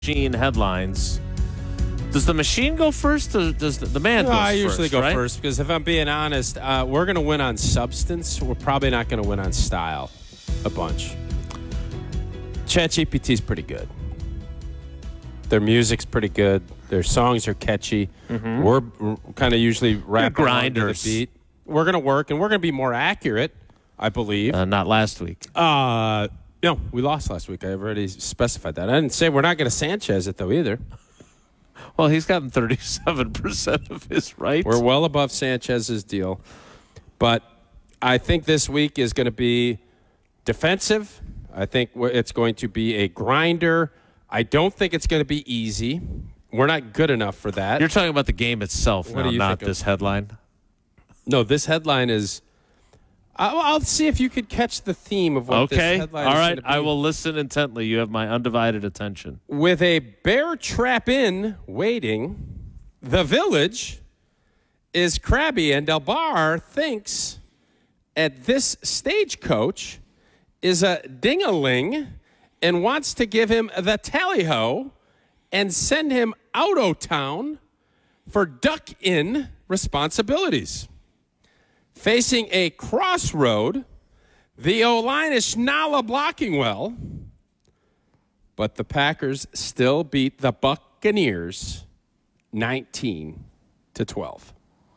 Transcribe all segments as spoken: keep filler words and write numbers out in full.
Machine headlines. Does the machine go first, or does the, the man No, go I first? usually go right? first because if I'm being honest, uh, we're going to win on substance. We're probably not going to win on style a bunch. ChatGPT is pretty good. Their music's pretty good. Their songs are catchy. Mm-hmm. We're, we're kind of usually rapping along to the beat. We're going to work, and we're going to be more accurate, I believe. Uh, not last week. Uh, no, we lost last week. I already specified that. I didn't say we're not going to Sanchez it, though, either. Well, he's gotten thirty-seven percent of his right. We're well above Sanchez's deal. But I think this week is going to be defensive. I think it's going to be a grinder. I don't think it's going to be easy. We're not good enough for that. You're talking about the game itself what now, do you not think this of? headline. No, this headline is... I'll, I'll see if you could catch the theme of what okay. this headline All is right. going to be. I will listen intently. You have my undivided attention. With a bear trap in waiting, the village is crabby, and Del Bar thinks at this stagecoach is a ding-a-ling and wants to give him the tally-ho and send him out o' town for duck-in responsibilities. Facing a crossroad, the O-line is Schnalla blocking well, but the Packers still beat the Buccaneers nineteen to twelve.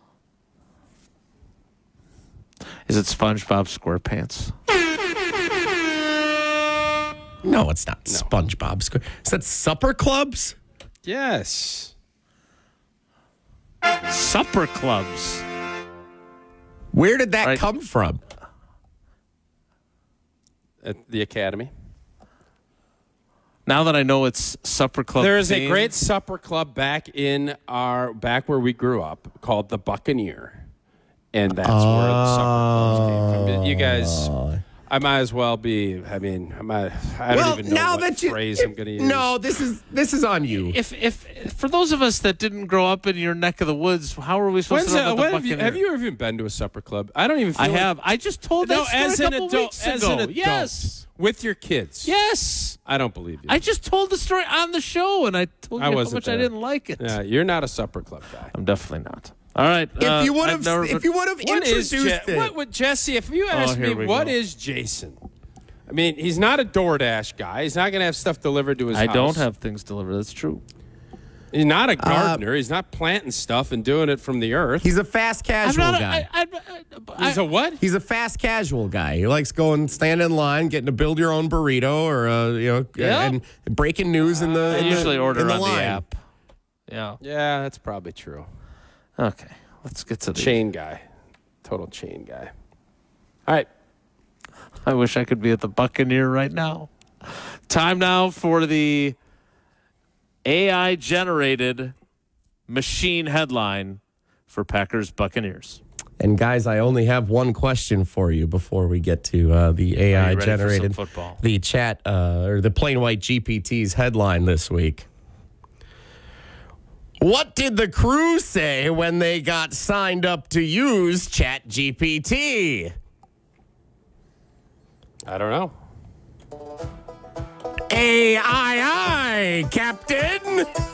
Is it SpongeBob SquarePants? No, it's not SpongeBob Square. Is that Supper Clubs? Yes. Supper clubs. Where did that Right. come from? At the Academy. Now that I know it's supper club, There is a themed, great supper club back in our back where we grew up called the Buccaneer, and that's where the supper clubs came from. You guys, I might as well be. I mean, I might. I well, don't even know now what that you, phrase if- I'm going to use. No, this is this is on you. If if for those of us that didn't grow up in your neck of the woods, how are we supposed When's to know that- about the when have, you, Buccaneer? have you ever even been to a supper club? I don't even. Feel I like, have. I just told that No, story as a an couple adult. weeks As ago. an adult, Yes. with your kids. Yes. I don't believe you. I just told the story on the show, and I told you I how wasn't much I there. didn't like it. Yeah, you're not a supper club guy. I'm definitely not. All right. If uh, you would I've have, never if been- you would have What is introduced Je- it, what would Jesse? If you ask here me we what go. is Jason, I mean, he's not a DoorDash guy. He's not going to have stuff delivered to his I house. don't have things delivered. That's true. He's not a gardener. he's not planting stuff and doing it from the earth. he's a fast I'm casual not. A, guy. I, I, I, He's a what? He's a fast casual guy. He likes going, stand in line, getting to build your own burrito, or uh, you know, Yeah. and breaking news in the. I in the- usually order in the on line. the app. Yeah. Yeah, that's probably true. Okay. Let's get to the Chain guy, total chain guy. All right. I wish I could be at the Buccaneer right now. Time now for the A I generated machine headline for Packers Buccaneers. And guys, I only have one question for you before we get to uh, the A Are I you ready for some generated football? the chat uh, or the plain white G P T's headline this week. What did the crew say when they got signed up to use Chat G P T? I don't know. A I I, Captain.